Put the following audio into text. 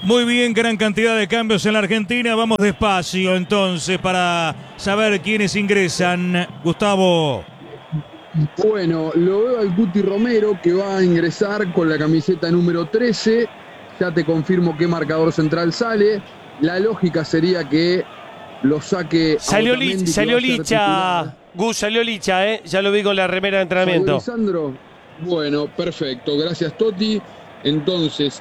Muy bien, gran cantidad de cambios en la Argentina. Vamos despacio entonces para saber quiénes ingresan. Gustavo. Bueno, lo veo al Guti Romero que va a ingresar con la camiseta número 13. Ya te confirmo qué marcador central sale. La lógica sería que lo saque. Salió Licha, Gus, salió Licha, ya lo vi con la remera de entrenamiento. Lisandro. Bueno, perfecto. Gracias, Toti. Entonces,